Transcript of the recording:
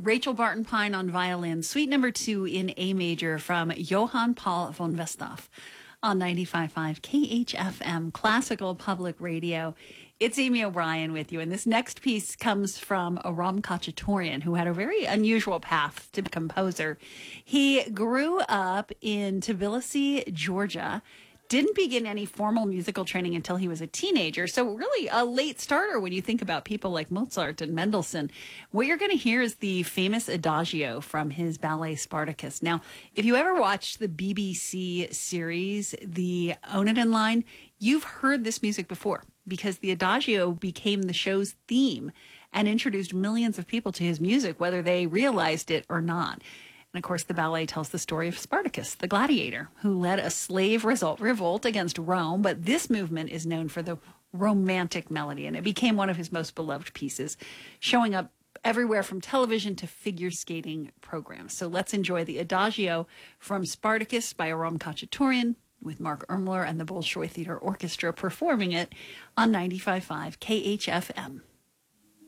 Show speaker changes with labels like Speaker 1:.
Speaker 1: Rachel Barton Pine on violin, Suite Number 2 in A major from Johann Paul von Westhoff on 95.5 KHFM, Classical Public Radio. It's Amy O'Brien with you, and this next piece comes from Aram Khachaturian, who had a very unusual path to be a composer. He grew up in Tbilisi, Georgia, didn't begin any formal musical training until he was a teenager. So really a late starter when you think about people like Mozart and Mendelssohn. What you're going to hear is the famous Adagio from his ballet Spartacus. Now, if you ever watched the BBC series, the Onegin Line, you've heard this music before because the Adagio became the show's theme and introduced millions of people to his music, whether they realized it or not. And of course, the ballet tells the story of Spartacus, the gladiator, who led a slave revolt against Rome. But this movement is known for the romantic melody, and it became one of his most beloved pieces, showing up everywhere from television to figure skating programs. So let's enjoy the Adagio from Spartacus by Aram Khachaturian with Mark Ermler and the Bolshoi Theater Orchestra performing it on 95.5 KHFM.